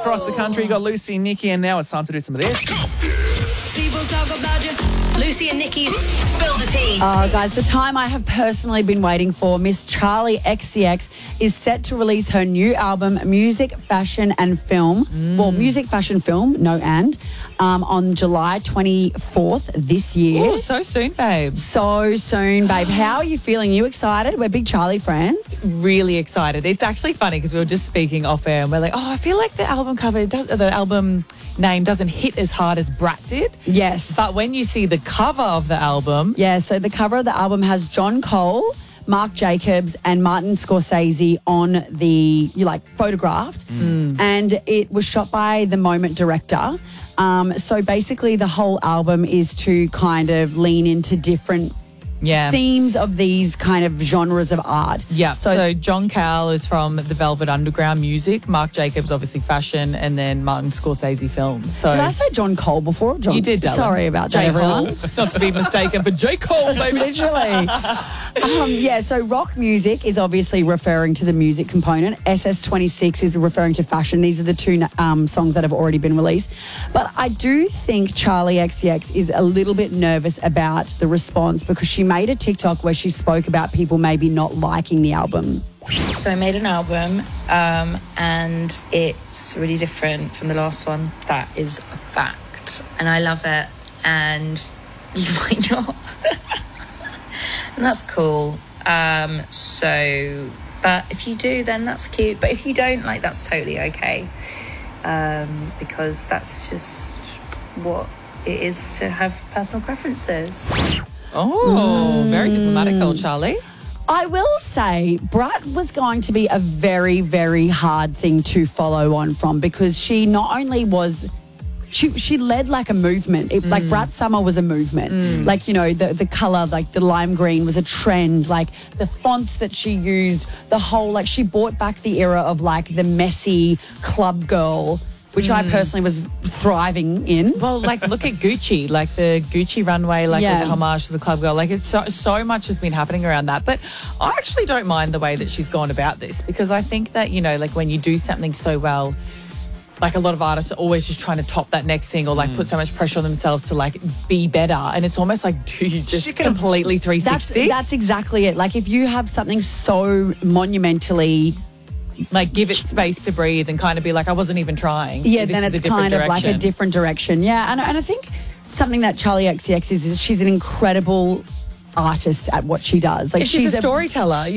across the country. You got Lucy and Nikki, and now it's time to do some of this. People talk about you. Lucy and Nikki's Spill the Tea. Guys, the time I have personally been waiting for. Miss Charli XCX is set to release her new album, Music, Fashion and Film. Well, Music, Fashion, Film, on July 24th this year. Oh, so soon, babe. So soon, babe. How are you feeling? You excited? We're big Charli friends. Really excited. It's actually funny because we were just speaking off air and we're like, I feel like the album cover, the album name doesn't hit as hard as Brat did. Yes. But when you see the cover of the album. Yeah, so the cover of the album has John Cole, Marc Jacobs and Martin Scorsese on the, photographed. And it was shot by the Moment director. So basically the whole album is to kind of lean into different themes of these kind of genres of art. Yeah, so John Cowell is from the Velvet Underground music, Marc Jacobs obviously fashion, and then Martin Scorsese film. So did I say John Cole before? You did, darling. Sorry about that, everyone. Not to be mistaken for J. Cole, baby. Literally. So rock music is obviously referring to the music component. SS26 is referring to fashion. These are the two songs that have already been released. But I do think Charli XCX is a little bit nervous about the response because she made a TikTok where she spoke about people maybe not liking the album. So I made an album and it's really different from the last one. That is a fact. And I love it. And you might not. And that's cool. But if you do, then that's cute. But if you don't, that's totally okay. Because that's just what it is to have personal preferences. Oh, very diplomatic, old Charli. I will say Brat was going to be a very, very hard thing to follow on from because she not only was... She led like a movement. Brat Summer was a movement. The colour, the lime green was a trend. The fonts that she used, the whole, she brought back the era of the messy club girl, which I personally was thriving in. Well, look at Gucci, the Gucci runway, was a homage to the club girl. It's so much has been happening around that. But I actually don't mind the way that she's gone about this because I think that, when you do something so well, a lot of artists are always just trying to top that next thing or put so much pressure on themselves to be better. And it's almost do you just completely 360? That's exactly it. If you have something so monumentally... give it space to breathe and kind of be I wasn't even trying. Yeah, then it's kind of a different direction. Yeah, and I think something that Charli XCX is she's an incredible artist at what she does. She's a storyteller.